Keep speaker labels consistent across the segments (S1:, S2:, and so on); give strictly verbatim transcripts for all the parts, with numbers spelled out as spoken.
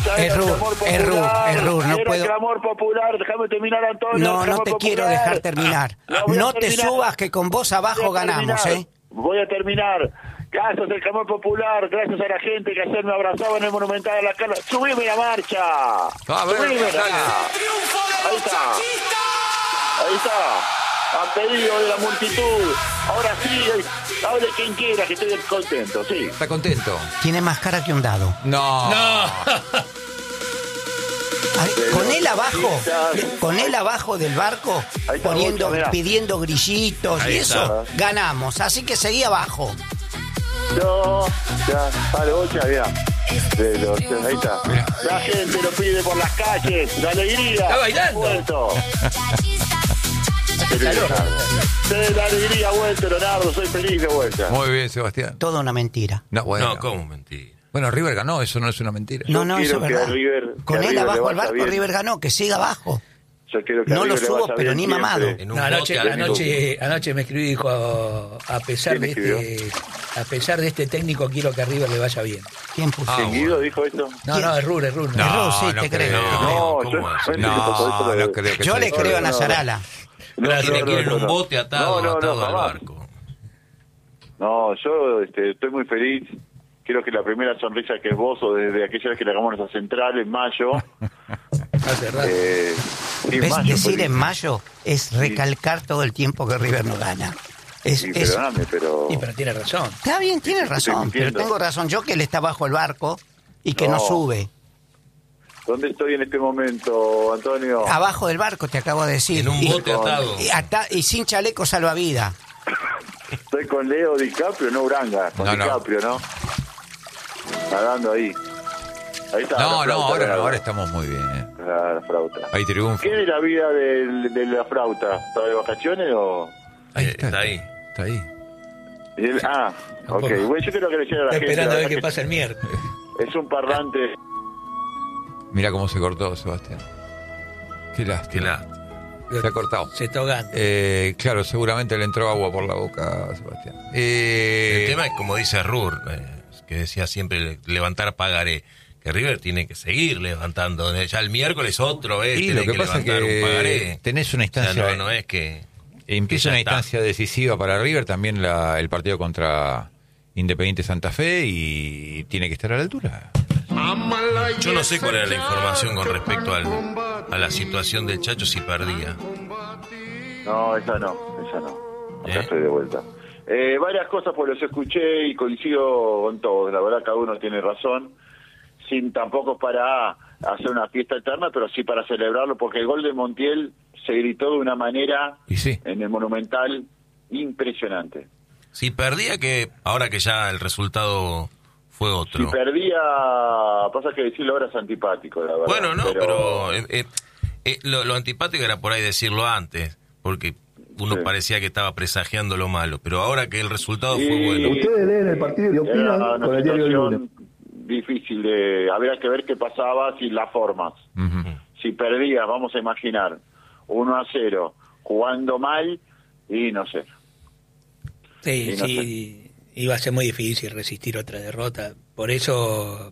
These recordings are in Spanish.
S1: Es Rur, es Rur, es Rur, no puedo.
S2: Clamor popular, déjame terminar, Antonio.
S1: No, no te popular. quiero dejar terminar. No, no te subas que con vos abajo ganamos, ¿eh?
S2: Voy a terminar. Gracias al clamor popular, gracias a la gente que ayer me abrazaba en el Monumental de la Carla. ¡Subime la marcha!
S3: A ver,
S2: ¡Subime la! Ahí está. Ahí está. A pedido de la multitud. Ahora sí, hable quien quiera, que estoy contento, sí.
S3: ¿Está contento?
S1: Tiene más cara que un dado.
S3: No.
S4: No.
S1: Ay, con él abajo, con él abajo del barco, poniendo, Bocha, pidiendo grillitos ahí y eso, está. Ganamos. Así que seguí abajo.
S2: No, ya, vale, Bocha, mira. De los, ahí está. Mira. La gente lo pide por las calles, la alegría.
S4: Está bailando.
S2: Vuelto. De la alegría vuelto, Leonardo, soy feliz de vuelta.
S3: Muy bien, Sebastián.
S1: Toda una mentira.
S3: No, bueno.
S4: No, ¿cómo mentira?
S3: Bueno, River ganó, eso no es una mentira.
S1: No, no,
S2: Yo
S1: eso es verdad.
S2: River,
S1: con él
S2: River
S1: abajo el barco,
S2: bien.
S1: River ganó, que siga abajo.
S2: Yo quiero que
S1: no lo subo, pero ni
S2: siempre.
S1: mamado.
S4: No, anoche, anoche, anoche me escribió y dijo, a pesar de este, a pesar de este técnico, quiero que a River le vaya bien.
S1: ¿Quién puso?
S2: Ah, ¿Seguido dijo esto?
S4: No, no, es Rur, es Rur.
S3: No,
S1: es Rur, sí,
S3: no
S1: te
S3: creo.
S1: creo.
S2: No,
S4: ¿Cómo
S2: yo,
S4: es?
S3: No, no creo que
S1: Yo
S3: sea
S1: le
S3: eso.
S1: creo a Nazarala.
S2: No,
S4: Ahora tiene
S2: no,
S4: que ir
S2: no,
S4: en un
S2: no.
S4: bote atado,
S2: No, no,
S4: atado
S2: no,
S4: al
S2: jamás.
S4: barco.
S2: No, yo este, estoy muy feliz. Quiero que la primera sonrisa que esbozo desde aquella vez que le hagamos nuestra central en mayo.
S4: Hace rato.
S2: Eh, sí,
S1: ¿Ves?
S2: mayo,
S1: Decir
S2: feliz.
S1: en mayo es recalcar todo el tiempo que River no gana. Es,
S2: Sí,
S1: es...
S2: perdóname, pero...
S4: Sí, pero tiene razón.
S1: Está bien, tiene
S2: Sí, sí,
S1: razón,
S2: estoy
S1: pero
S2: mintiendo.
S1: tengo razón yo que él está bajo el barco y que no,
S2: No.
S1: sube.
S2: ¿Dónde estoy en este momento, Antonio?
S1: Abajo del barco, te acabo de decir.
S4: En un
S1: y,
S4: bote atado.
S1: y, ata- y sin chaleco salvavidas.
S2: Estoy con Leo DiCaprio, no Uranga. Con
S3: No, no.
S2: DiCaprio, ¿no? Nadando ahí. Ahí está.
S3: No,
S2: la
S3: no,
S2: flauta,
S3: ahora,
S2: la-
S3: ahora estamos muy bien.
S2: La, la flauta.
S3: Hay triunfo.
S2: ¿Qué de la vida del- de la flauta? ¿Está de vacaciones o...?
S3: Ahí
S4: Eh,
S3: está.
S4: está ahí.
S3: Está ahí.
S2: Y él- ah, ok.
S4: Tampoco.
S2: Bueno, yo quiero que le llegue a la
S4: Está
S2: gente.
S4: esperando a
S2: la
S4: ver qué
S2: verdad
S4: pasa el miércoles.
S2: que Es un parlante...
S3: Mira cómo se cortó, Sebastián. Qué
S4: Qué
S3: lástima.
S4: lástima.
S3: Se ha cortado.
S4: Se está ahogando.
S3: Eh, claro, seguramente le entró agua por la boca a Sebastián. Eh,
S4: El tema es, como dice Rur, eh, que decía siempre, levantar pagaré. Que River tiene que seguir levantando. Ya el miércoles otro es
S3: y
S4: tiene
S3: lo que,
S4: que
S3: pasa es
S4: levantar un
S3: que
S4: pagaré.
S3: tenés una
S4: O sea,
S3: instancia...
S4: no, no es que...
S3: Empieza
S4: que
S3: una
S4: ya está.
S3: instancia decisiva para River, también la, el partido contra Independiente Santa Fe, y tiene que estar a la altura.
S4: Yo no sé cuál era la información con respecto al, a la situación del Chacho si perdía.
S2: No, esa no, esa no. Acá
S4: ¿Eh?
S2: estoy de vuelta. Eh, varias cosas pues los escuché y coincido con todos. La verdad, cada uno tiene razón. Sin tampoco para hacer una fiesta eterna, pero sí para celebrarlo, porque el gol de Montiel se gritó de una manera
S3: Y sí.
S2: en el Monumental impresionante.
S4: Si perdía, que ahora que ya el resultado fue otro.
S2: Si perdía, pasa que decirlo ahora es antipático, la verdad.
S4: Bueno, no, pero, eh, eh, eh, lo, lo antipático era por ahí decirlo antes, porque uno
S2: Sí.
S4: parecía que estaba presagiando lo malo, pero ahora que el resultado
S2: Y-
S4: fue bueno.
S5: Ustedes leen el partido y
S2: Era
S5: opinan
S2: una
S5: con el diario del lunes.
S2: situación difícil de... Habría que ver qué pasaba sin las formas.
S3: Ujú.
S2: Si perdía, vamos a imaginar, uno a cero, jugando mal, y no sé.
S4: Sí,
S2: Sí, no
S4: sí, iba a ser muy difícil resistir otra derrota. Por eso,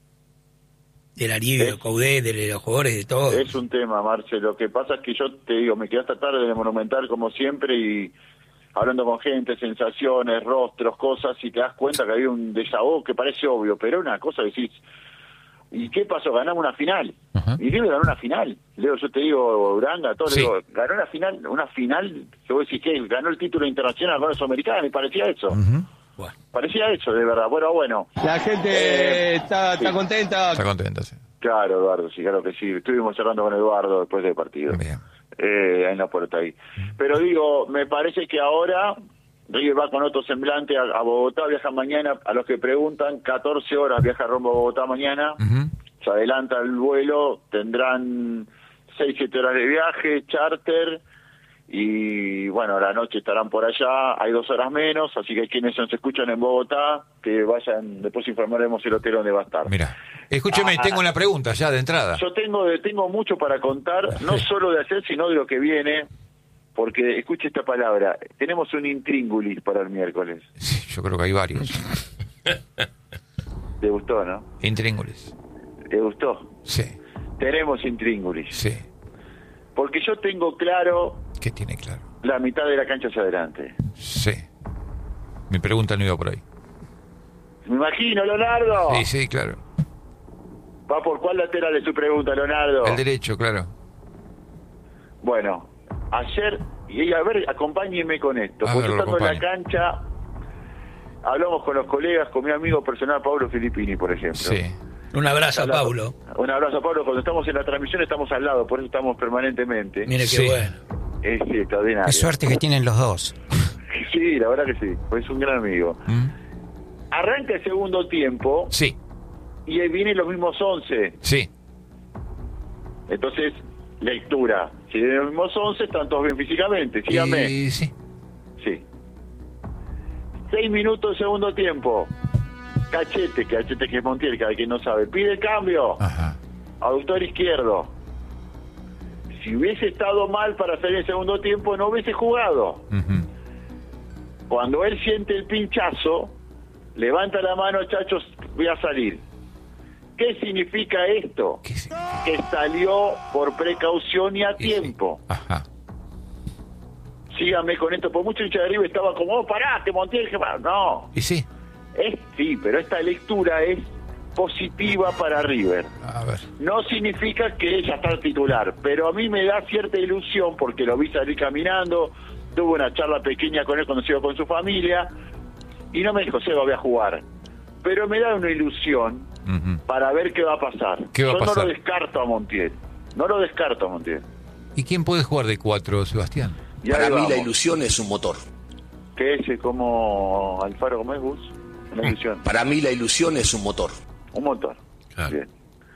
S4: del alivio
S2: Es-
S4: de Coudet, de los jugadores, de todos.
S2: Es un tema, Marce. Lo que pasa es que yo te digo, me quedé hasta tarde en el Monumental como siempre y hablando con gente, sensaciones, rostros, cosas, y te das cuenta que había un déjà vu que parece obvio, pero una cosa que decís, ¿y qué pasó? Ganamos una final.
S3: Ajá.
S2: Y River ganó una final. Leo, yo te digo, Uranga, todo,
S3: Sí.
S2: digo, ganó una final, una final, que vos decís que ganó el título internacional con los americanos, y parecía eso.
S3: Ujú.
S4: Bueno,
S2: Parecía eso, de verdad. Bueno, bueno.
S5: La gente
S2: Eh,
S5: está, está
S2: sí.
S5: contenta.
S3: Está contenta, sí.
S2: Claro, Eduardo, sí, claro que sí. Estuvimos cerrando con Eduardo después del partido.
S3: Bien.
S2: Eh, en la puerta ahí. Pero digo, me parece que ahora River va con otro semblante a, a Bogotá, viaja mañana, a los que preguntan, catorce horas viaja rumbo a Bogotá mañana,
S3: Ujú.
S2: se adelanta el vuelo, tendrán seis, siete horas de viaje, charter, y bueno, a la noche estarán por allá, hay dos horas menos, así que quienes nos escuchan en Bogotá, que vayan, después informaremos el hotel donde va a estar.
S3: Mira, escúcheme,
S2: Ah,
S3: tengo una pregunta ya de entrada.
S2: Yo tengo tengo mucho para contar, no
S3: Sí.
S2: solo de hacer, sino de lo que viene, porque, escuche esta palabra, tenemos un intríngulis para el miércoles.
S3: Sí, yo creo que hay varios.
S2: ¿Te gustó, no?
S3: Intríngulis.
S2: ¿Le gustó?
S3: Sí.
S2: Tenemos intríngulis.
S3: Sí.
S2: Porque yo tengo claro...
S3: ¿Qué tiene claro?
S2: La mitad de la cancha hacia adelante.
S3: Sí. Mi pregunta no iba por ahí.
S2: Me imagino, Leonardo.
S3: Sí, sí, claro.
S2: ¿Va por cuál lateral es su pregunta, Leonardo?
S3: El derecho, claro.
S2: Bueno, ayer... Y a ver, acompáñenme con esto.
S3: A
S2: Porque
S3: ver, lo
S2: estando en la
S3: acompaño.
S2: cancha... Hablamos con los colegas, con mi amigo personal Pablo Filippini, por ejemplo.
S3: Sí.
S5: Un abrazo a
S2: Hablamos-
S5: Paulo.
S2: Un abrazo a Pablo. Cuando estamos en la transmisión estamos al lado, por eso estamos permanentemente.
S5: Mire qué
S3: Sí.
S5: bueno.
S2: Es extraordinario.
S1: Qué suerte que tienen los dos.
S2: Sí, la verdad que sí. Pues es un gran amigo.
S3: ¿Mm?
S2: Arranca el segundo tiempo
S3: Sí,
S2: y ahí vienen los mismos once.
S3: sí.
S2: Entonces, lectura. Si vienen los mismos once, están todos bien físicamente. Síganme.
S3: Y sí.
S2: Sí. Seis minutos segundo tiempo. Cachete, Cachete que es Montiel, cada quien no sabe. Pide cambio.
S3: Ajá.
S2: Aductor izquierdo. Si hubiese estado mal para hacer el segundo tiempo, no hubiese jugado.
S3: Ujú.
S2: Cuando él siente el pinchazo, levanta la mano, chachos, voy a salir. ¿Qué significa esto?
S3: ¿Qué sí?
S2: Que salió por precaución y a
S3: Y sí.
S2: tiempo.
S3: Ajá.
S2: Síganme con esto, por mucho hincha de River estaba como, oh, pará, te monté el... No,
S3: Y sí.
S2: es, sí, pero esta lectura es positiva para River.
S3: A ver.
S2: No significa que ella está titular, pero a mí me da cierta ilusión porque lo vi salir caminando, tuve una charla pequeña con él cuando se iba con su familia y no me dijo, Seba, voy a jugar. Pero me da una ilusión
S3: Ujú.
S2: para ver qué va a pasar.
S3: ¿Qué va a
S2: Yo
S3: pasar?
S2: no lo descarto a Montiel, no lo descarto a Montiel.
S3: ¿Y quién puede jugar de cuatro, Sebastián?
S2: Y
S6: Para
S2: ahí
S6: mí
S2: vamos.
S6: la ilusión es un motor.
S2: Que es como Alfaro, ¿cómo es Gus? Una ilusión.
S6: Para mí la ilusión es un motor.
S2: Un montón.
S4: Claro.
S2: Bien.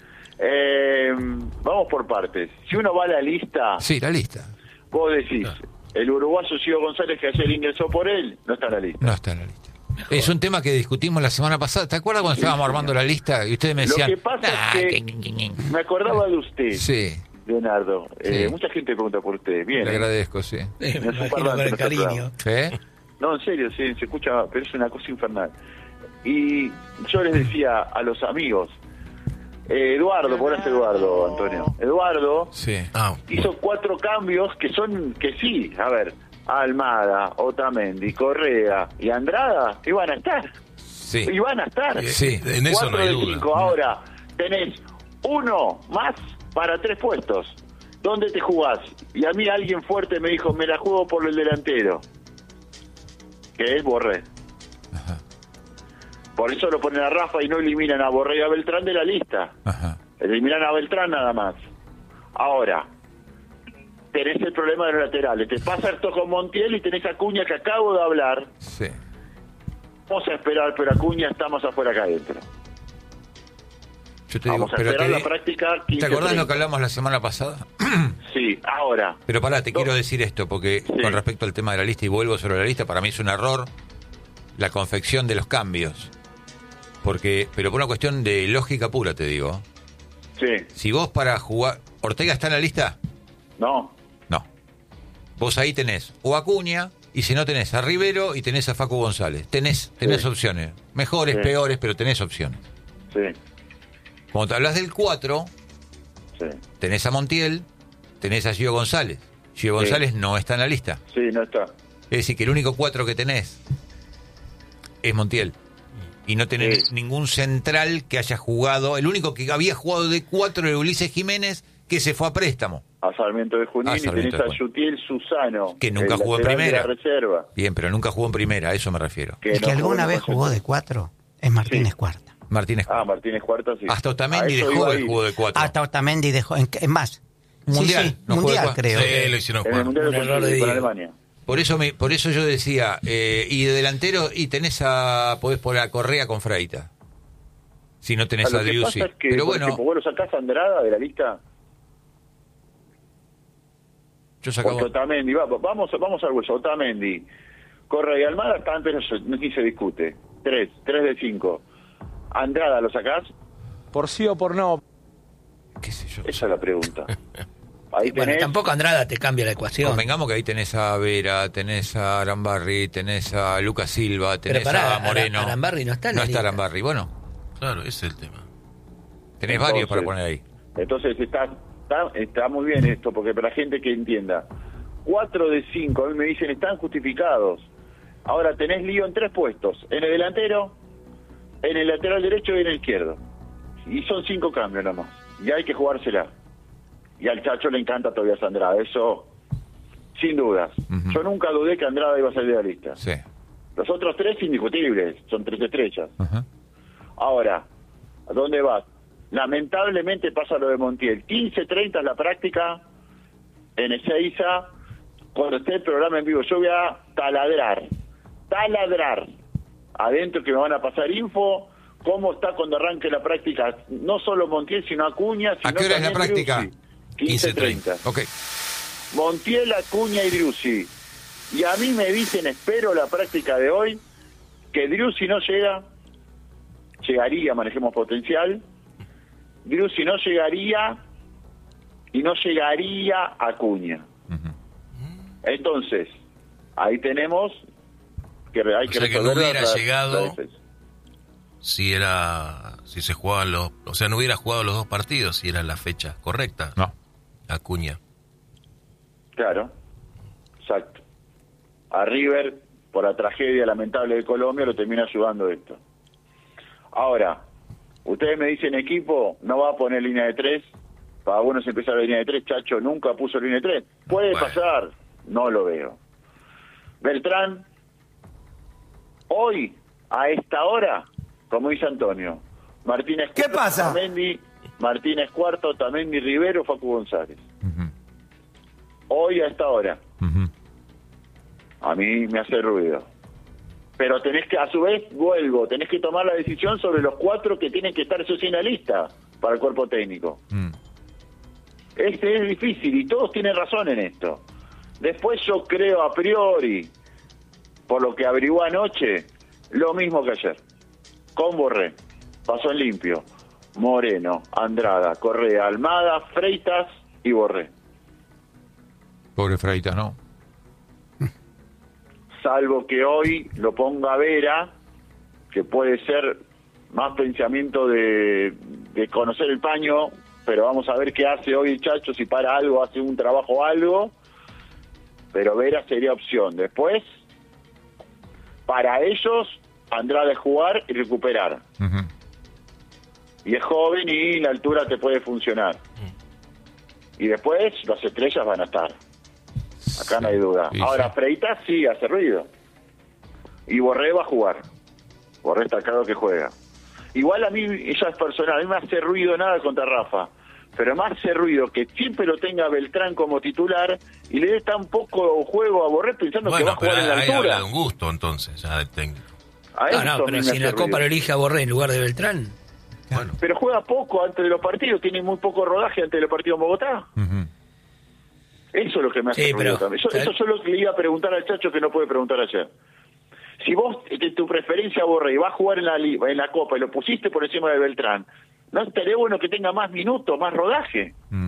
S2: Eh, vamos por partes. Si uno va a la lista,
S3: Sí, la lista.
S2: vos decís, el uruguayo Gio González que ayer ingresó por él, no está en la lista.
S3: No está en la lista. Es un tema que discutimos la semana pasada. ¿Te acuerdas cuando estábamos armando la lista y ustedes me
S2: Lo
S3: decían...
S2: que pasa
S3: "Nah,
S2: es que me acordaba de usted,
S3: Sí,
S2: Leonardo. Eh,
S3: Sí.
S2: Mucha gente pregunta por usted. Bien.
S3: le
S2: ¿eh?
S3: agradezco, sí.
S5: Sí, me
S2: No es un
S5: imagino
S2: parlante,
S5: con el
S2: no está
S5: cariño.
S3: ¿Eh?
S2: No, en serio, sí, se escucha, pero es una cosa infernal. Y yo les decía a los amigos, eh, Eduardo, ¿por qué es Eduardo, Antonio? Eduardo
S3: Sí.
S4: Ah,
S2: hizo cuatro cambios que son, que sí, a ver, Almada, Otamendi, Correa y Andrada iban a estar.
S3: Sí.
S2: Iban a estar.
S3: Sí.
S4: en eso
S2: Cuatro
S4: no hay
S2: de
S4: duda.
S2: cinco. Ahora tenés uno más para tres puestos. ¿Dónde te jugás? Y a mí alguien fuerte me dijo, me la juego por el delantero. Que es Borré.
S3: Ajá.
S2: Por eso lo ponen a Rafa y no eliminan a Borré y a Beltrán de la lista.
S3: Ajá.
S2: Eliminan a Beltrán nada más. Ahora, tenés el problema de los laterales. Te pasa esto con Montiel y tenés a Acuña que acabo de hablar.
S3: Sí.
S2: Vamos a esperar, pero Acuña está más afuera que adentro.
S3: Yo te digo,
S2: Vamos a
S3: pero
S2: esperar
S3: te,
S2: la práctica quince
S3: ¿te acordás
S2: treinta.
S3: lo que hablamos la semana pasada?
S2: Sí, ahora.
S3: Pero pará, te
S2: No.
S3: quiero decir esto, porque
S2: Sí.
S3: con respecto al tema de la lista, y vuelvo sobre la lista, para mí es un error la confección de los cambios. Porque, pero por una cuestión de lógica pura, te digo.
S2: Sí,
S3: Si vos para jugar... ¿Ortega está en la lista?
S2: no.
S3: No. Vos ahí tenés o Acuña, y si no tenés a Rivero y tenés a Facu González. Tenés, tenés
S2: Sí.
S3: opciones. Mejores,
S2: Sí.
S3: peores, pero tenés opciones.
S2: Sí,
S3: Cuando te hablas del cuatro,
S2: sí.
S3: tenés a Montiel, tenés a Gio González. Gio
S2: Sí.
S3: González no está en la lista.
S2: Sí, no está.
S3: Es decir, que el único cuatro que tenés es Montiel. Y no tenés
S2: Sí.
S3: ningún central que haya jugado. El único que había jugado de cuatro era Ulises Jiménez, que se fue a préstamo.
S2: A Sarmiento de Junín
S3: Ah,
S2: y
S3: Sarmiento
S2: tenés
S3: de
S2: a Yutiel Susano.
S3: Que nunca
S2: el
S3: jugó en
S2: lateral de
S3: primera.
S2: la reserva.
S3: Bien, pero nunca jugó en primera, a eso me refiero.
S1: El que
S2: no
S1: alguna
S2: en
S1: vez jugó de cuatro es Martínez
S2: Sí.
S1: Cuarta.
S3: Martínez.
S2: Ah, Martínez Cuarta, sí.
S3: Hasta
S2: A
S3: Otamendi
S2: eso
S3: dejó
S2: iba a
S3: de
S2: ir.
S3: jugó de cuatro.
S1: Hasta Otamendi dejó. En, en más.
S3: Mundial,
S1: Sí, sí,
S3: no jugó de
S1: mundial
S3: cuatro.
S1: creo.
S4: sí, lo hicieron
S2: En el
S4: jugar.
S2: Mundial
S5: Un
S2: de
S5: error de
S2: con
S5: Diego.
S2: Alemania.
S3: Por eso me, por eso yo decía, eh, y de delantero, y tenés a, podés poner a Correa con Freita. Si no tenés
S2: Ah,
S3: a
S2: lo que
S3: Driussi.
S2: pasa es que,
S3: Pero
S2: por
S3: bueno,
S2: ejemplo, vos lo sacás a Andrada de la lista.
S3: yo sacaba...
S2: Porque Otamendi, va- vamos, vamos al hueso. Otamendi, Correa y Almada están, pero se- ni se discute. Tres, tres de cinco. Andrada, ¿lo sacás?
S7: Por sí o por no.
S3: qué sé yo.
S2: Esa es la pregunta. Ahí
S5: Bueno,
S2: tenés...
S5: tampoco Andrada te cambia la ecuación.
S3: Convengamos que ahí tenés a Vera, tenés a Arambarri, tenés a Lucas Silva,
S5: Pero
S3: tenés
S5: pará,
S3: a Moreno.
S5: Ara- Arambarri no está en
S3: No
S5: la
S3: está
S5: lista.
S3: Arambarri, bueno.
S4: Claro, ese es el tema.
S3: Tenés varios para poner ahí.
S2: Entonces está, está, está muy bien esto, porque para la gente que entienda, cuatro de cinco, a mí me dicen, están justificados. Ahora tenés lío en tres puestos, en el delantero, en el lateral derecho y en el izquierdo. Y son cinco cambios nomás. Y hay que jugársela. Y al Chacho le encanta Tobias Andrada, eso sin dudas. Uh-huh. Yo nunca dudé que Andrada iba a salir de la lista.
S3: Sí.
S2: Los otros tres indiscutibles, son tres estrellas.
S3: Uh-huh.
S2: Ahora, ¿a dónde vas? Lamentablemente pasa lo de Montiel. quince treinta es la práctica en Ezeiza. Cuando esté el programa en vivo, yo voy a taladrar, taladrar adentro, que me van a pasar info, cómo está cuando arranque la práctica, no solo Montiel, sino Acuña. Sino
S3: ¿A qué hora es la práctica?
S2: quince treinta.
S3: Ok.
S2: Montiel, Acuña y Driussi. Y a mí me dicen, espero la práctica de hoy, que Driussi no llega, llegaría, manejemos potencial, Driussi no llegaría y no llegaría Acuña. Uh-huh. Entonces, ahí tenemos que hay
S4: o
S2: que
S4: sea que no hubiera
S2: la,
S4: llegado
S2: la
S4: si era si se jugaban los, o sea, no hubiera jugado los dos partidos si era la fecha correcta.
S3: No.
S4: Acuña.
S2: Claro. Exacto. A River, por la tragedia lamentable de Colombia, lo termina ayudando esto. Ahora, ustedes me dicen, equipo, no va a poner línea de tres. Para algunos empezar la línea de tres, Chacho nunca puso línea de tres. Puede bueno. pasar, no lo veo. Beltrán, hoy, a esta hora, como dice Antonio, Martínez
S1: ¿Qué
S2: Cuarto,
S1: pasa?
S2: Otamendi, Martínez Cuarto, Otamendi, Rivero, Facu González. Uh-huh. Hoy a esta hora.
S3: Uh-huh.
S2: A mí me hace ruido. Pero tenés que, a su vez, vuelvo, tenés que tomar la decisión sobre los cuatro que tienen que estar eso sí en la lista para el cuerpo técnico.
S3: Mm.
S2: Este es difícil y todos tienen razón en esto. Después yo creo a priori, por lo que averiguó anoche, lo mismo que ayer. Con Borré, pasó en limpio. Moreno, Andrada, Correa, Almada, Freitas y Borré.
S3: Pobre Freitas, ¿no?
S2: Salvo que hoy lo ponga Vera, que puede ser más pensamiento de, de conocer el paño, pero vamos a ver qué hace hoy el Chacho, si para algo, hace un trabajo o algo, pero Vera sería opción. Después, para ellos, Andrade jugar y recuperar.
S3: Uh-huh.
S2: Y es joven y la altura te puede funcionar. Y después, las estrellas van a estar. Acá no hay duda.
S3: Sí,
S2: Ahora,
S3: sí.
S2: Freitas sí hace ruido. Y Borré va a jugar. Borré está claro que juega. Igual a mí, ella es personal, a mí me hace ruido nada contra Rafa. Pero me hace ruido que siempre lo tenga Beltrán como titular y le dé tan poco juego a Borré pensando
S4: bueno,
S2: que va a jugar en la
S4: ahí
S2: altura.
S4: habla de un gusto entonces, ya del técnico.
S2: A
S5: No,
S2: eso
S5: no,
S2: a mí
S5: pero
S2: me
S5: si en
S2: hace
S5: la Copa
S2: ruido.
S5: lo elige a Borré en lugar de Beltrán.
S4: Bueno,
S2: Pero juega poco antes de los partidos, tiene muy poco rodaje antes de los partidos en Bogotá.
S3: Uh-huh.
S2: Eso es lo que me hace
S5: Sí,
S2: ruido
S5: pero-
S2: también. Eso, eso es lo que le iba a preguntar al Chacho que no puede preguntar ayer. Si vos, de tu preferencia, Borré, va a jugar en la, li- en la Copa y lo pusiste por encima de Beltrán, ¿no estaría bueno que tenga más minutos, más rodaje?
S3: Mm.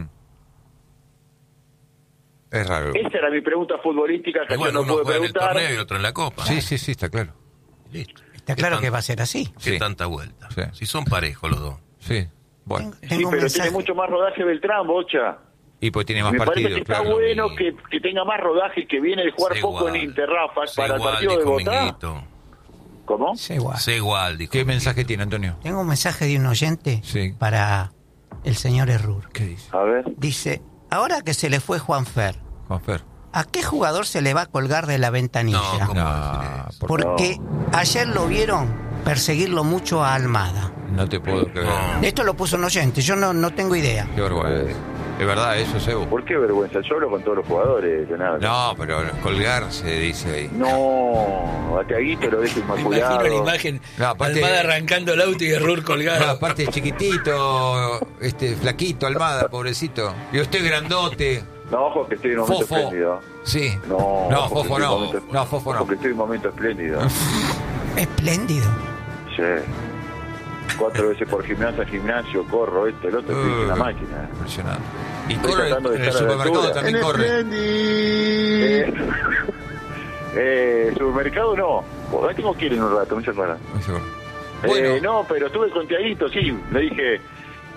S3: Es raro.
S2: Esa era mi pregunta futbolística que
S4: y bueno,
S2: yo no
S4: uno
S2: pude
S4: juega en el
S2: preguntar.
S4: torneo y el otro en la Copa.
S3: Sí, sí, sí, está claro.
S4: Listo.
S1: Está
S4: ¿Qué
S1: claro
S4: tan-
S1: que va a ser así.
S4: ¿Qué
S3: Sí.
S4: tanta vuelta?
S3: Sí.
S4: Si son parejos los dos.
S3: Sí. Bueno.
S1: Tengo,
S2: Sí,
S1: tengo un
S2: pero
S1: mensaje.
S2: tiene mucho más rodaje Beltrán, Bocha.
S3: Y pues tiene más
S2: Me
S3: partidos,
S2: parece que está
S3: claro.
S2: bueno
S4: Y-
S2: que, que tenga más rodaje, que viene de jugar
S4: Sé
S2: poco
S4: igual.
S2: en Interrafa
S4: Sé
S2: para el
S4: igual,
S2: partido de
S4: dijo
S2: Bogotá.
S4: Minguito.
S2: ¿Cómo?
S1: Sí, igual.
S4: Sé igual, dijo
S3: ¿Qué
S4: Minguito.
S3: mensaje tiene, Antonio?
S1: Tengo un mensaje de un oyente
S3: Sí.
S1: para el señor Errur.
S3: ¿Qué dice?
S2: A ver.
S1: Dice, ahora que se le fue Juanfer,
S3: Juanfer.
S1: ¿a qué jugador se le va a colgar de la ventanilla?
S4: No, ¿cómo
S3: No,
S4: va a decir eso?
S3: por-
S1: Porque ayer lo vieron perseguirlo mucho a Almada.
S3: no te puedo creer.
S4: No.
S1: Esto lo puso un oyente, yo no, no tengo idea.
S3: Qué vergüenza. ¿Es verdad eso, Sebo?
S2: ¿Por qué vergüenza? Yo hablo con todos los jugadores, Leonardo.
S3: No, pero colgarse, dice ahí.
S2: No, a Tiaguito lo dejo
S5: Me
S2: inmaculado.
S5: imagino la imagen,
S3: No, aparte-
S5: Almada arrancando el auto y Errur
S3: No,
S5: colgado.
S3: aparte es chiquitito, este flaquito, Almada, pobrecito. Y usted grandote.
S2: No, ojo que estoy en un momento
S3: Fofo.
S2: espléndido.
S3: Sí.
S2: No,
S3: No,
S2: ojo que
S3: Fofo
S2: estoy en
S3: no.
S2: un momento-
S3: No, Fofo
S2: ojo
S3: no.
S2: que estoy en un momento espléndido.
S1: Espléndido.
S2: Sí. Cuatro veces por gimnasio a gimnasio, corro, esto, el otro, estoy
S3: Uh,
S2: una máquina.
S3: Impresionante. Y
S2: Estoy
S3: corre
S2: tratando de
S3: en el
S2: estar a la
S3: supermercado
S2: altura.
S3: también
S2: En
S3: corre.
S2: Eh, eh, supermercado no. Pues ahí tengo que ir en un rato, me separa.
S3: Muy seguro.
S2: Eh,
S3: Bueno,
S2: no, pero estuve con Tiaguito, sí. Le dije,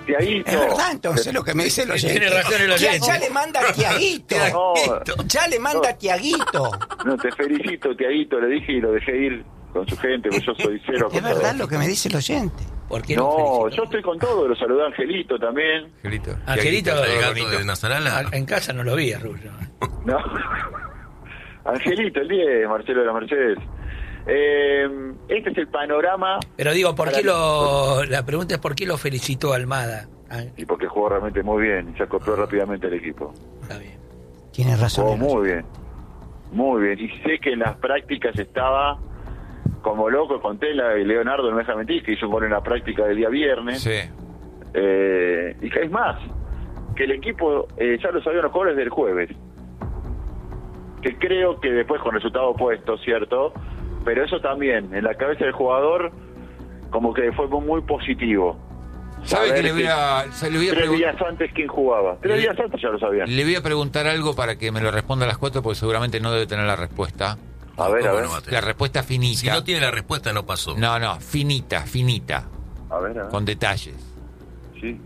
S2: Tiaguito.
S1: Es verdad, entonces, lo que me dice el oyente.
S5: Tiene razón el oyente.
S1: Ya, ya le manda a Tiaguito.
S2: No,
S1: Ya le manda a Tiaguito.
S2: no, te felicito, Tiaguito, le dije y lo dejé ir con su gente, porque yo soy cero.
S1: Es verdad lo que me dice el oyente.
S5: ¿Por qué
S2: No,
S5: felicito?
S2: yo estoy con todo, lo saludé a Angelito también.
S3: Angelito.
S5: Angelito,
S3: Tiaguito,
S4: El
S3: todo
S4: gato
S3: bonito.
S4: de Nazarala.
S5: En casa no lo vi a Rubio.
S2: No. Angelito, el diez, Marcelo de la Mercedes. Eh, este es el panorama.
S5: Pero digo, ¿por qué
S2: Para-
S5: lo... La pregunta es ¿por qué lo felicitó Almada? Ah,
S2: Y porque jugó realmente muy bien, y se acopló rápidamente el equipo.
S5: está bien.
S1: Tiene razón.
S2: Jugó
S1: el oyente.
S2: muy bien, muy bien. Y sé que en las prácticas estaba como loco, conté la de Leonardo, no me deja mentir, que hizo un gol en la práctica del día viernes.
S3: Sí.
S2: Eh, y que es más, que el equipo eh, ya lo sabían los jugadores del jueves. Que creo que después con resultado opuesto, ¿cierto? Pero eso también, en la cabeza del jugador, como que fue muy positivo.
S3: ¿Sabe
S2: Saber
S3: que le voy a, se le voy a
S2: Tres
S3: pregun-
S2: días antes quién jugaba. Tres
S3: Le-
S2: días antes ya lo sabían.
S3: le voy a preguntar algo para que me lo responda a las cuatro, porque seguramente no debe tener la respuesta.
S2: A ver, a
S4: ¿Cómo
S2: ver.
S4: no va a tener?
S3: La respuesta finita.
S4: Si no tiene la respuesta, no pasó.
S3: No, no, finita, finita,
S2: A ver, a ver.
S3: con detalles.
S2: Sí.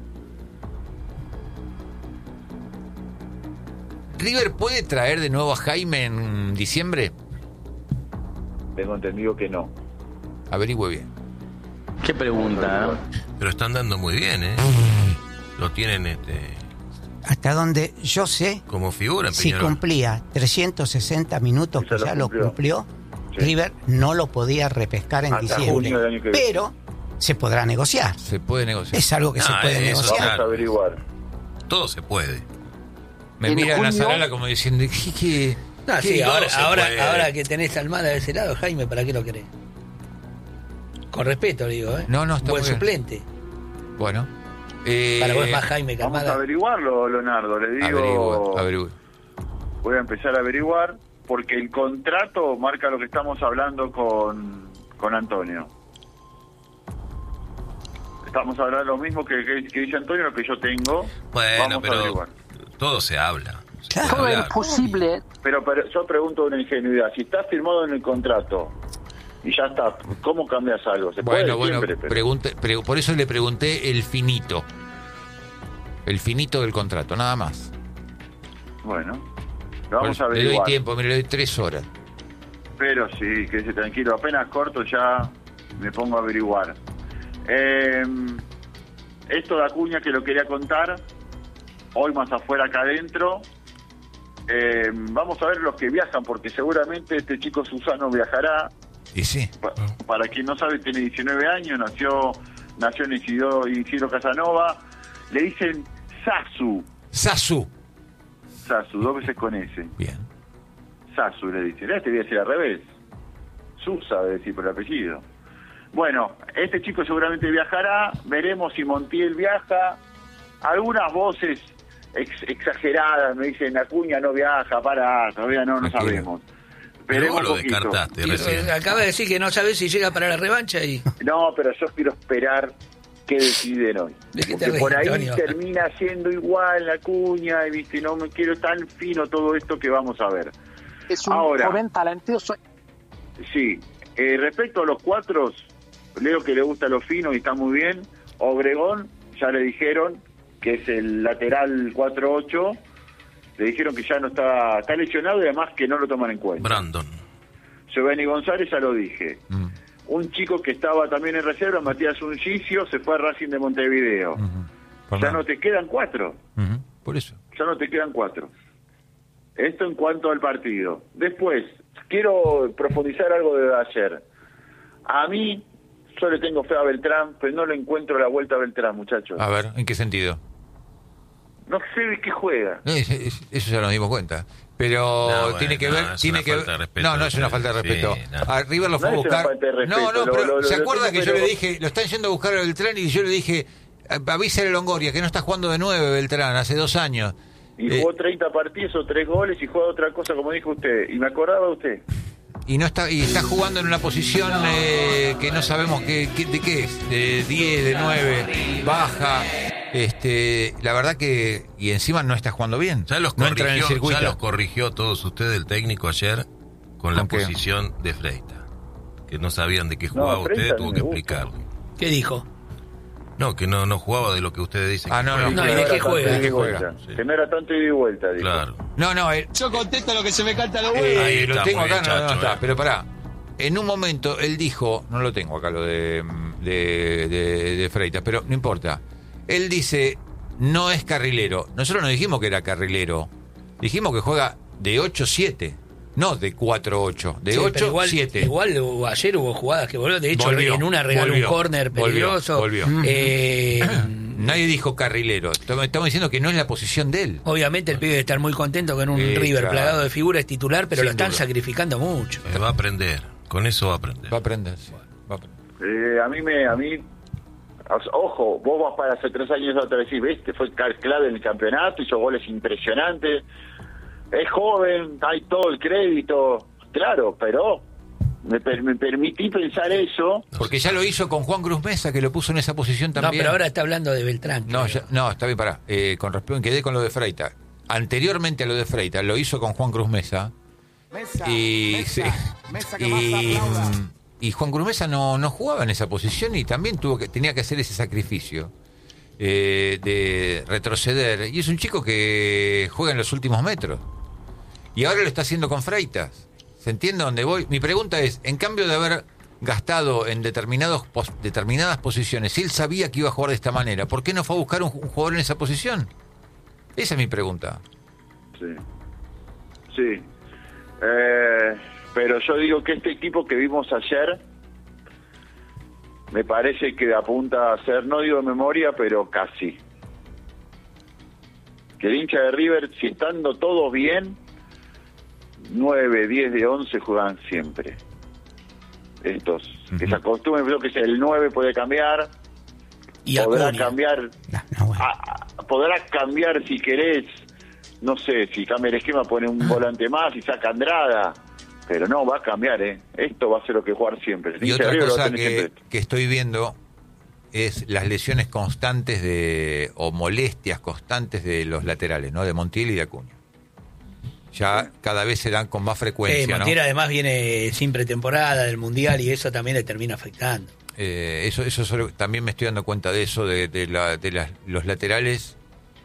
S3: ¿River puede traer de nuevo a Jaime en diciembre?
S2: Tengo entendido que no.
S3: Averigüe bien.
S8: Qué pregunta, ¿no?
S4: Pero están dando muy bien, ¿eh? Lo tienen este,
S1: Hasta donde yo sé,
S4: como figura en
S1: si
S4: Peñarol.
S1: cumplía trescientos sesenta minutos,
S2: Eso
S1: que
S2: lo
S1: ya lo
S2: cumplió.
S1: cumplió,
S2: Sí.
S1: River no lo podía repescar en
S2: Hasta
S1: diciembre.
S2: junio del año que viene.
S1: Pero se podrá negociar.
S3: Se puede negociar.
S1: Es algo que se
S4: Ah,
S1: puede
S4: eso,
S1: negociar.
S2: Vamos a averiguar.
S4: Todo se puede.
S3: Me
S8: En
S3: mira
S8: junio-
S3: Nazarala como diciendo, ¿qué? qué,
S5: No,
S3: qué?
S5: sí, ahora,
S4: se
S5: ahora,
S4: puede.
S5: ahora que tenés a Almada de ese lado, Jaime, ¿para qué lo querés? Con respeto, digo, ¿eh?
S3: No, no, está
S5: Buen
S3: muy bien.
S5: suplente.
S3: Bueno. Eh,
S5: Para vos es más Jaime que
S2: Vamos a
S5: Almada.
S2: averiguarlo, Leonardo. Le digo,
S3: averigüe, averigüe.
S2: voy a empezar a averiguar, porque el contrato marca lo que estamos hablando con, con Antonio. Estamos hablando lo mismo que, que, que dice Antonio, lo que yo tengo.
S4: Bueno,
S2: Vamos a
S4: pero
S2: averiguar.
S4: todo se habla. Se
S1: Claro.
S4: puede
S8: ¿Cómo es
S4: hablar.
S8: posible?
S2: Pero, pero yo pregunto una ingenuidad. Si está firmado en el contrato y ya está, ¿cómo cambias algo? Se puede
S3: Bueno, bueno,
S2: siempre, pero-
S3: pregunte, pre- por eso le pregunté el finito. El finito del contrato, nada más.
S2: Bueno, lo vamos
S3: Por-
S2: a
S3: le doy
S2: averiguar.
S3: tiempo, mire, le doy tres horas.
S2: Pero sí, quédese tranquilo. Apenas corto ya me pongo a averiguar. Eh, esto de Acuña que lo quería contar, hoy más afuera acá adentro. Eh, vamos a ver los que viajan, porque seguramente este chico Susano viajará.
S3: Y sí.
S2: Pa- Para quien no sabe, tiene diecinueve años, nació nació en Isidro, Isidro Casanova. Le dicen Sasu.
S3: Sasu.
S2: Sasu, dos veces con S.
S3: Bien.
S2: Sasu le dicen. Este debe ser al revés. Susa debe decir por el apellido. Bueno, este chico seguramente viajará. Veremos si Montiel viaja. Algunas voces ex- exageradas me dicen Acuña no viaja, para, todavía no, no
S4: Tranquilo.
S2: sabemos.
S4: Pero
S2: Veremos
S4: vos lo
S2: un poquito.
S4: descartaste
S5: Y,
S4: recién.
S5: eh, acaba de decir que no sabés si llega para la revancha y...
S2: No, pero yo quiero esperar qué deciden hoy.
S5: ¿De qué te
S2: Porque
S5: reís,
S2: por ahí
S5: Antonio?
S2: termina siendo igual la cuña, y viste, no me quiero tan fino todo esto que vamos a ver.
S8: Es un
S2: Ahora.
S8: joven talentoso.
S2: Sí, eh, respecto a los cuatro, Leo que le gusta lo fino y está muy bien. Obregón, ya le dijeron que es el lateral cuatro ocho, le dijeron que ya no está, está lesionado y además que no lo toman en cuenta.
S4: Brandon.
S2: Giovanni González, ya lo dije.
S3: Mm.
S2: Un chico que estaba también en reserva, Matías Ungicio, se fue a Racing de Montevideo.
S3: Ujú. Por
S2: Ya
S3: nada.
S2: no te quedan cuatro,
S3: Ujú. Por eso.
S2: ya no te quedan cuatro. Esto en cuanto al partido. Después, quiero profundizar algo de ayer. A mí, yo le tengo fe a Beltrán, pero no le encuentro la vuelta a Beltrán, muchachos.
S3: A ver, ¿en qué sentido?
S2: No sé de qué juega.
S3: Eh, es- es- Eso ya nos dimos cuenta. Pero
S4: No, bueno,
S3: tiene que
S4: no,
S3: ver,
S4: es
S3: tiene
S4: una
S3: que
S4: falta de
S3: ver.
S4: respeto.
S3: No, no es una falta de
S4: Sí,
S3: respeto.
S4: no.
S3: A River lo fue
S2: No
S3: a
S2: es una
S3: buscar.
S2: falta de respeto,
S3: no, no,
S2: lo-
S3: pero
S2: lo-
S3: ¿se
S2: lo
S3: acuerda
S2: tengo,
S3: que yo
S2: pero-
S3: le dije, lo están yendo a buscar a Beltrán y yo le dije, avísale a Longoria que no está jugando de nueve Beltrán hace dos años.
S2: Y
S3: Eh,
S2: jugó treinta partidos o tres goles y juega otra cosa, como dijo usted. Y me acordaba de usted.
S3: y no está y está jugando en una posición eh, que no sabemos qué, qué- de qué es, de diez, de nueve, baja. Este, la verdad que y encima no está jugando bien.
S4: Ya los
S3: no entra en el
S4: corrigió,
S3: circuito.
S4: ya los corrigió todos ustedes el técnico ayer con la
S3: ¿Con qué?
S4: posición de Freita. Que no sabían de qué
S2: No,
S4: jugaba
S2: Freita
S4: usted,
S2: a mí
S4: tuvo
S2: me
S4: que
S2: gusta.
S4: explicarlo.
S5: ¿Qué dijo?
S4: No, que no, no jugaba de lo que ustedes dicen.
S3: Ah,
S4: que
S3: no,
S4: juega.
S3: no.
S5: No, y de qué juega.
S3: ¿De qué juega?
S4: Sí.
S2: Que no era tanto ida y vuelta, dijo.
S4: Claro.
S3: No, no, él,
S9: Yo contesto lo que se me canta lo
S3: eh,
S4: Ahí
S3: lo
S4: está,
S3: tengo
S4: muy
S3: acá,
S4: bien,
S3: no, no,
S4: Chacho,
S3: está.
S4: eh.
S3: Pero pará, en un momento él dijo, no lo tengo acá lo de, de, de, de Freitas, pero no importa. Él dice, no es carrilero. Nosotros no dijimos que era carrilero. Dijimos que juega de ocho siete. No de cuatro ocho, de
S5: Sí, pero
S3: ocho
S5: igual,
S3: siete.
S5: Igual hubo- ayer hubo jugadas que volvió. De hecho,
S3: Volvió,
S5: en una regaló
S3: volvió,
S5: un córner
S3: volvió,
S5: peligroso.
S3: volvió.
S5: Eh,
S3: Nadie dijo carrilero. Estamos estamos diciendo que no es la posición de él.
S5: obviamente el pibe debe estar muy contento con un
S3: Sí,
S5: River
S3: claro.
S5: plagado de figuras titular, pero
S3: Sin
S5: lo están
S3: duda.
S5: sacrificando mucho.
S4: Eh, va a aprender. Con eso va a aprender.
S3: Va a aprender, sí, va a aprender.
S2: Eh, a mí me, a mí, ojo, vos vas para hace tres años otra vez y viste, fue clave en el campeonato, hizo goles impresionantes, es joven, hay todo el crédito, claro, pero me, per- me permití pensar eso.
S3: Porque ya lo hizo con Juan Cruz Mesa, que lo puso en esa posición
S5: No,
S3: también.
S5: pero ahora está hablando de Beltrán.
S3: No,
S5: creo.
S3: ya- no, está bien, pará. Eh, con respecto, quedé con lo de Freitas. Anteriormente a lo de Freitas, lo hizo con Juan Cruz Mesa. Y, sí, y, y Juan Cruz Mesa no, no jugaba en esa posición y también tuvo que tenía que hacer ese sacrificio eh, de retroceder. Y es un chico que juega en los últimos metros. Y ahora lo está haciendo con Freitas. ¿Se entiende dónde voy? Mi pregunta es, en cambio de haber gastado en determinados pos- determinadas posiciones, si él sabía que iba a jugar de esta manera, ¿por qué no fue a buscar un, un jugador en esa posición? Esa es mi pregunta.
S2: Sí, sí. Eh, pero yo digo que este equipo que vimos ayer me parece que apunta a ser, no digo de memoria, pero casi. Que el hincha de River, si estando todos bien, nueve, diez de once juegan siempre. Estos,
S3: Ujú.
S2: que se acostumbren, creo que el nueve puede cambiar,
S5: Y
S2: podrá
S5: Acuña.
S2: cambiar,
S1: No, no, bueno.
S2: a- a- podrá cambiar si querés, no sé, si cambia el esquema, pone un volante más y saca Andrada, pero no, va a cambiar, ¿eh? Esto va a ser lo que jugar siempre. El
S3: Y
S2: hincha de
S3: otra
S2: River lo va a
S3: cosa
S2: tener
S3: que,
S2: siempre.
S3: que estoy viendo es las lesiones constantes de o molestias constantes de los laterales, ¿no? De Montiel y de Acuña. Ya cada vez se dan con más
S5: Eh,
S3: frecuencia, ¿no?
S5: Montiel además viene sin pretemporada del Mundial y eso también le termina afectando.
S3: Eh, eso, eso solo- también me estoy dando cuenta de eso, de, de, la- de las- los laterales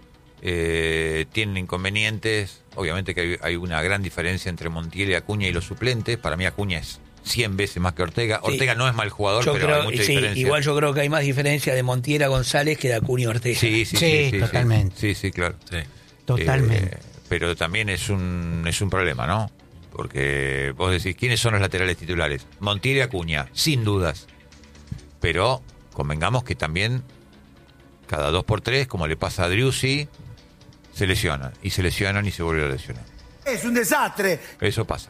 S3: eh, tienen inconvenientes. Obviamente que hay, hay una gran diferencia entre Montiel y Acuña y los suplentes. Para mí Acuña es cien veces más que Ortega.
S5: Sí.
S3: Ortega no es mal jugador,
S5: Yo
S3: pero
S5: creo,
S3: hay mucha
S5: sí,
S3: diferencia.
S5: igual yo creo que hay más diferencia de Montiel a González que de Acuña a Ortega.
S3: Sí, sí, sí,
S1: Sí,
S3: sí, sí,
S1: totalmente.
S3: Sí, sí, claro.
S4: Sí.
S1: Totalmente.
S3: Eh, pero también es un es un problema, ¿no? Porque vos decís, ¿quiénes son los laterales titulares? Montiel y Acuña, sin dudas. Pero convengamos que también cada dos por tres, como le pasa a Driussi, se lesionan, y se lesionan y se vuelven a lesionar.
S9: Es un desastre.
S3: Eso pasa.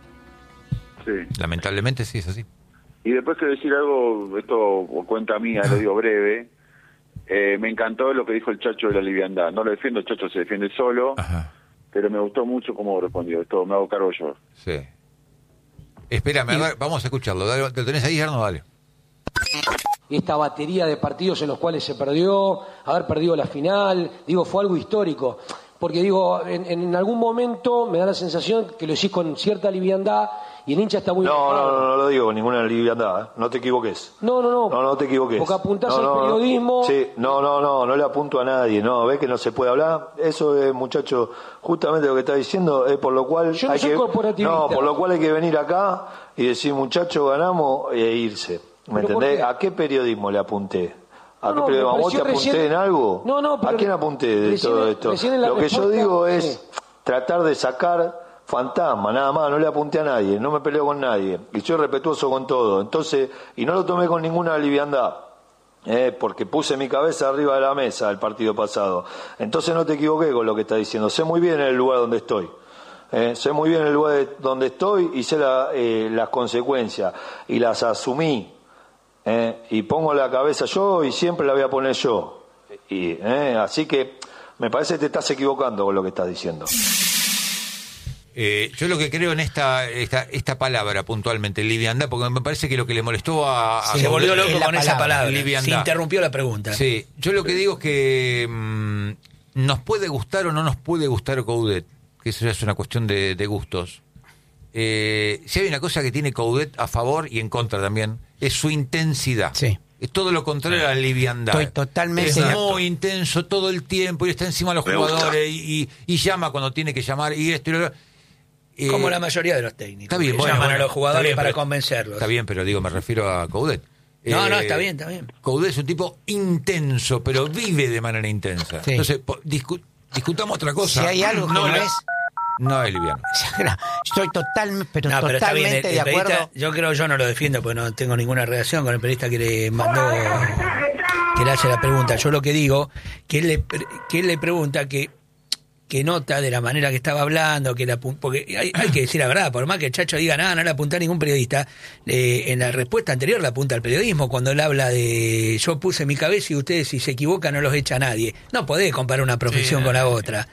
S2: Sí.
S3: Lamentablemente sí es así.
S2: Y después quiero decir algo, esto cuenta mía, lo digo breve. Eh, me encantó lo que dijo el Chacho de la liviandad. No lo defiendo, el Chacho se defiende solo,
S3: Ajá,
S2: pero me gustó mucho cómo respondió. Esto me hago cargo yo.
S3: sí. Espérame, a ver, vamos a escucharlo. Dale, ¿te lo tenés ahí, Arno? Dale.
S10: Esta batería de partidos en los cuales se perdió, haber perdido la final, digo, fue algo histórico. Porque digo, en, en algún momento me da la sensación que lo decís con cierta liviandad y el hincha está muy...
S11: No,
S10: enojado.
S11: no, no, no lo digo con ninguna liviandad, ¿eh? No te equivoques.
S10: No, no, no.
S11: No, no te equivoques.
S10: Porque apuntás
S11: No,
S10: al
S11: no, no.
S10: periodismo.
S11: Sí, no, no, no, no le apunto a nadie, no, ves que no se puede hablar. Eso es, muchacho, justamente lo que está diciendo, es por lo cual
S10: Yo no
S11: hay
S10: soy
S11: que
S10: corporativista.
S11: No, por lo cual hay que venir acá y decir, muchacho, ganamos e irse. ¿Me
S10: ¿Pero por
S11: entendés?
S10: qué?
S11: ¿A qué periodismo le apunté? ¿A
S10: No,
S11: qué
S10: no,
S11: periodismo?
S10: me
S11: ¿A vos te
S10: pareció
S11: apunté
S10: recién-
S11: en algo?
S10: No, no, pero
S11: ¿A quién apunté de
S10: recién-
S11: todo esto?
S10: recién en la
S11: Lo que yo
S10: respuesta-
S11: digo es
S10: sí.
S11: tratar de sacar fantasma, nada más, no le apunté a nadie, no me peleo con nadie, y soy respetuoso con todo, entonces, y no lo tomé con ninguna liviandad, eh, porque puse mi cabeza arriba de la mesa el partido pasado, entonces no te equivoqué con lo que estás diciendo, sé muy bien el lugar donde estoy, eh, sé muy bien el lugar de- donde estoy y sé la, eh, las consecuencias, y las asumí, eh, y pongo la cabeza yo y siempre la voy a poner yo, y, eh, así que me parece que te estás equivocando con lo que estás diciendo.
S3: Eh, yo lo que creo en esta, esta esta palabra puntualmente, liviandad, porque me parece que lo que le molestó a... a
S5: Se volvió loco
S1: Es la
S5: con esa
S1: palabra,
S5: palabra.
S3: liviandad.
S5: Se interrumpió la pregunta.
S3: Sí, yo lo que digo es que mm, nos puede gustar o no nos puede gustar Coudet, que eso ya es una cuestión de, de gustos. Eh, si hay una cosa que tiene Coudet a favor y en contra también, es su intensidad.
S1: Sí.
S3: Es todo lo contrario a la liviandad.
S1: Estoy totalmente
S3: es
S1: de
S3: muy
S1: acuerdo.
S3: intenso todo el tiempo y está encima de los
S2: Me
S3: jugadores y, y, y llama cuando tiene que llamar y esto y lo otro. Eh,
S5: Como la mayoría de los técnicos.
S3: Está bien,
S5: que
S3: bueno,
S5: llaman
S3: bueno,
S5: a los jugadores
S3: está bien,
S5: para
S3: pero-
S5: convencerlos.
S3: Está bien, pero digo, me refiero a Coudet.
S5: No,
S3: Eh,
S5: no, está bien, está bien.
S3: Coudet es un tipo intenso, pero vive de manera intensa.
S1: Sí.
S3: Entonces, po- discu- discutamos otra cosa.
S1: Si hay algo que no,
S3: la-
S1: es...
S3: No es liviano.
S1: Estoy total, pero
S5: No, pero está bien,
S1: totalmente
S5: el-
S1: de
S5: el periodista-
S1: acuerdo.
S5: yo creo, yo no lo defiendo porque no tengo ninguna relación con el periodista que le mandó, que le hace la pregunta. Yo lo que digo, que él le, pre- que él le pregunta que, que nota de la manera que estaba hablando, que la, apu- porque hay, hay que decir la verdad, por más que el Chacho diga nada, no le apunta a ningún periodista, eh, en la respuesta anterior le apunta al periodismo cuando él habla de yo puse mi cabeza y ustedes si se equivocan no los echa nadie. No podés comparar una profesión
S4: Sí,
S5: con la
S4: no.
S5: otra.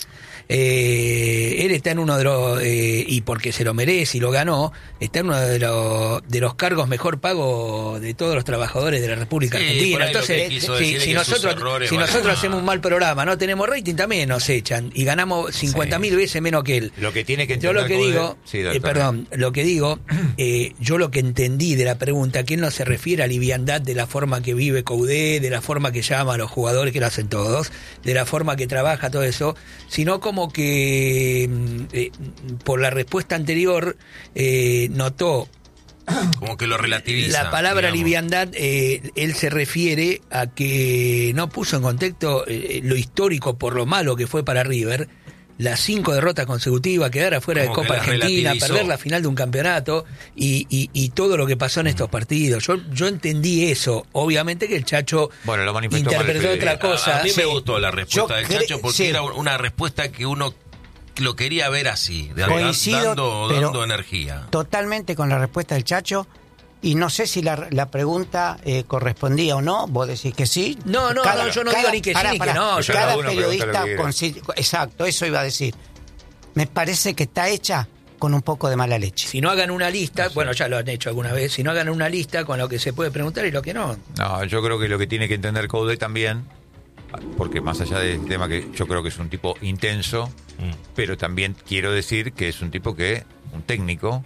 S5: Eh, él está en uno de los, eh, y porque se lo merece y lo ganó, está en uno de los, de los cargos mejor pagos de todos los trabajadores de la República
S4: Sí,
S5: Argentina.
S4: por ahí lo
S5: Entonces,
S4: que quiso
S5: si,
S4: decir es
S5: si
S4: que sus
S5: nosotros,
S4: errores
S5: si
S4: van
S5: nosotros
S4: a-
S5: hacemos un mal programa, no tenemos rating, también nos echan y ganamos cincuenta mil veces menos que él.
S3: Lo que tiene que
S5: Yo lo que
S3: entender
S5: digo,
S3: Coudet- Sí,
S5: eh,
S3: doctor.
S5: perdón, lo que digo, eh, yo lo que entendí de la pregunta, que él no se refiere a liviandad de la forma que vive Coudet, de la forma que llama a los jugadores, que lo hacen todos, de la forma que trabaja, todo eso, sino como que mm, eh, por la respuesta anterior eh, notó
S4: Como que lo relativiza.
S5: la palabra
S4: digamos.
S5: liviandad, eh, él se refiere a que no puso en contexto eh, lo histórico por lo malo que fue para River, las cinco derrotas consecutivas, quedar afuera de
S4: Como que
S5: Copa
S4: las
S5: Argentina,
S4: relativizó.
S5: perder la final de un campeonato y, y, y todo lo que pasó en estos partidos. Yo yo entendí eso. Obviamente que el Chacho
S3: Bueno, lo manifestó mal el
S5: interpretó otra
S3: periodista.
S5: cosa.
S4: A, a mí me
S5: Sí.
S4: gustó la respuesta
S1: Yo
S4: del
S1: cre-
S4: Chacho porque
S1: sí.
S4: era una respuesta que uno lo quería ver así, de-
S1: Coincido,
S4: dando,
S1: pero-
S4: dando energía.
S1: Totalmente con la respuesta del Chacho. Y no sé si la, la pregunta eh, correspondía o no. Vos decís que sí.
S5: No, no, no, yo no digo ni que sí ni que no, yo-
S1: Cada
S3: Cada uno pregunta
S1: periodista...
S3: lo que quiera.
S1: consi- Exacto, eso iba a decir. Me parece que está hecha con un poco de mala leche.
S5: Si no hagan una lista, bueno, ya lo han hecho alguna vez, si no hagan una lista con lo que se puede preguntar y lo que no.
S3: No, yo creo que lo que tiene que entender Coudet también, porque más allá del tema que yo creo que es un tipo intenso,
S4: Mm.
S3: pero también quiero decir que es un tipo que, un técnico,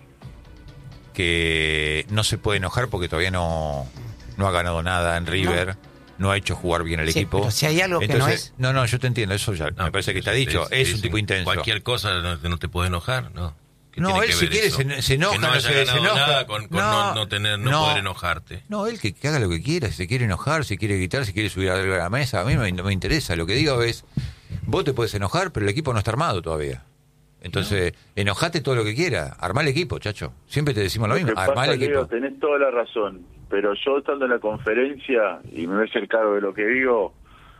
S3: que no se puede enojar porque todavía no, no ha ganado nada en River, no, ha hecho jugar bien al
S1: Sí,
S3: equipo.
S1: pero si hay algo que no
S3: Entonces,
S1: es-
S3: No, no, yo te entiendo, eso ya
S4: No,
S3: me parece que está
S4: sí,
S3: dicho,
S4: sí,
S3: es
S4: sí,
S3: un
S4: sí.
S3: tipo intenso.
S4: Cualquier cosa no, no te puede enojar, ¿no? ¿Qué
S3: No,
S4: tiene
S3: él
S4: que
S3: si
S4: ver
S3: quiere
S4: eso?
S3: se, se enoja,
S4: que no,
S3: no
S4: haya
S3: se,
S4: ganado
S3: se enoja.
S4: nada con, con no, no tener, no, poder enojarte.
S3: No, él que, que haga lo que quiera, si se quiere enojar, si quiere gritar, si quiere subir a la mesa, a mí no me, no me interesa. Lo que digo es, vos te puedes enojar, pero el equipo no está armado todavía. Entonces, enojate todo lo que quiera, armá el equipo, chacho. Siempre te decimos lo
S2: Lo
S3: mismo,
S2: que
S3: armá
S2: pasa,
S3: el equipo.
S2: Leo, tenés toda la razón, pero yo estando en la conferencia y me ves el cargo de lo que digo,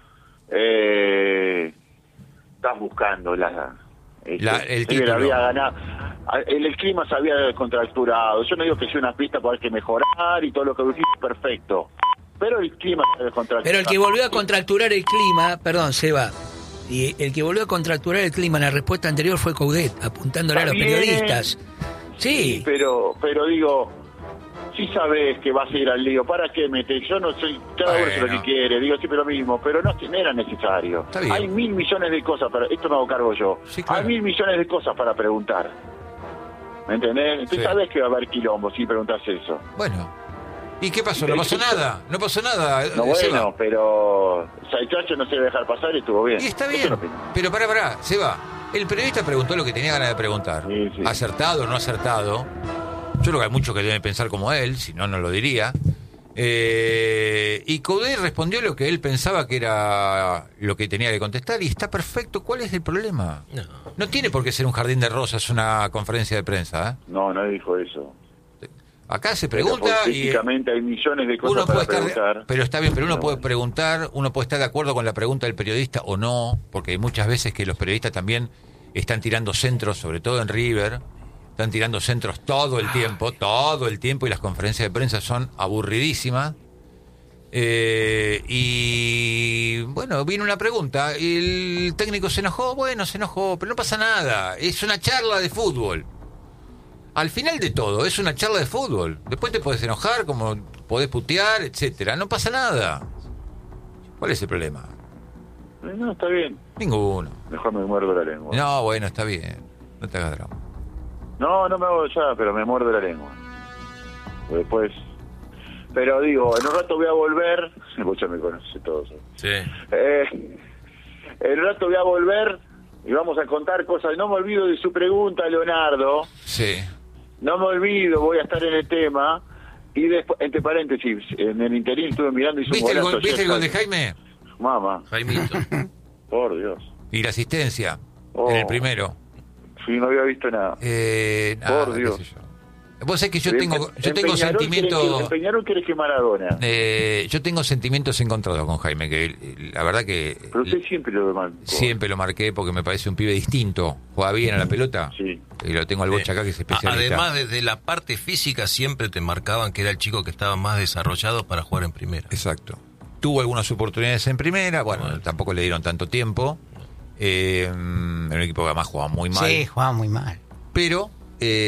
S2: eh, estás buscando la... este,
S3: La- el
S2: River
S3: título.
S2: había ganado, el, el clima se había descontracturado, yo no digo que sea una pista para que mejorar y todo lo que dijiste, perfecto, pero el clima se descontracturado.
S5: Pero el que volvió a contracturar el clima, perdón, Seba, y el que volvió a contracturar el clima en la respuesta anterior fue Coudet, apuntándole a los
S2: Está bien.
S5: periodistas. Sí,
S2: pero pero digo, si sabes que vas a ir al lío, ¿para qué metes? Yo no soy, cada uno hace lo
S3: Bueno.
S2: que quiere, digo siempre lo mismo, pero no, no era necesario.
S3: Está bien.
S2: Hay mil millones de cosas para, esto me hago cargo yo,
S3: Sí, claro.
S2: hay mil millones de cosas para preguntar. ¿Me entendés? Entonces
S3: Sí.
S2: sabes que va a haber quilombo si preguntas eso.
S3: Bueno, ¿y qué pasó? No pasó nada, no pasó nada.
S2: No,
S3: eh, Seba.
S2: bueno, pero Saichacho no se debe dejar pasar y estuvo bien.
S3: Y está
S2: Eso
S3: bien,
S2: no opino.
S3: pero pará, pará, Seba, el periodista preguntó lo que tenía ganas de preguntar.
S2: Sí, sí.
S3: Acertado o no acertado. Yo creo que hay muchos que deben pensar como él, si no, no lo diría. Eh, y Coudet respondió lo que él pensaba que era lo que tenía que contestar y está perfecto. ¿Cuál es el problema?
S4: No.
S3: No tiene por qué ser un jardín de rosas una conferencia de prensa. ¿eh?
S2: No, no dijo eso.
S3: Acá se
S2: Pero
S3: pregunta y
S2: políticamente hay millones de cosas
S3: uno
S2: para
S3: puede estar,
S2: preguntar.
S3: pero está bien, pero uno
S2: No,
S3: puede
S2: bueno.
S3: preguntar, uno puede estar de acuerdo con la pregunta del periodista o no, porque hay muchas veces que los periodistas también están tirando centros, sobre todo en River, están tirando centros todo el tiempo, todo el tiempo, y las conferencias de prensa son aburridísimas. Eh, y bueno, viene una pregunta, y el técnico se enojó, bueno, se enojó, pero no pasa nada, es una charla de fútbol. Al final de todo, es una charla de fútbol. Después te podés enojar, como podés putear, etcétera. No pasa nada. ¿Cuál es el problema?
S2: Eh, No, está bien.
S3: Ninguno.
S2: Mejor me muerdo la lengua.
S3: No, bueno, está bien. No te hagas drama.
S2: No, no me hago ya, pero me muerdo la lengua. Porque después Pero digo, en un rato voy a volver, vos ya me conoces todos.
S4: Sí.
S2: Eh, en un rato voy a volver y vamos a contar cosas. No me olvido de su pregunta, Leonardo.
S3: Sí.
S2: No me olvido, voy a estar en el tema. Y después, entre paréntesis, en el interín estuve mirando y hizo un
S3: ¿Viste el
S2: golazo
S3: gol, ¿viste
S2: ayer,
S3: el gol de
S2: ¿sabes?
S3: Jaime?
S2: Mamá.
S4: Jaimito.
S2: Por Dios.
S3: Y la asistencia
S2: Oh.
S3: en el primero.
S2: Sí, no había visto nada.
S3: Eh,
S2: Por
S3: nada, qué
S2: Dios.
S3: sé yo. Vos sabés que yo
S2: En-
S3: tengo, yo
S2: en
S3: tengo
S2: Peñarol
S3: sentimientos.
S2: quiere que- en Peñarol querés que Maradona.
S3: Eh, yo tengo sentimientos encontrados con Jaime, que eh, la verdad que
S2: Pero usted siempre lo demás.
S3: siempre lo marqué porque me parece un pibe distinto. Juega bien a la pelota.
S2: Sí.
S3: Y lo tengo al Bocha acá que es
S4: A-
S3: especialista.
S4: Además de, de la parte física siempre te marcaban que era el chico que estaba más desarrollado para jugar en primera.
S3: Exacto. Tuvo algunas oportunidades en primera, bueno, bueno. tampoco le dieron tanto tiempo. Eh, era un equipo que además jugaba muy mal.
S1: Sí, jugaba muy mal.
S3: Pero... Eh,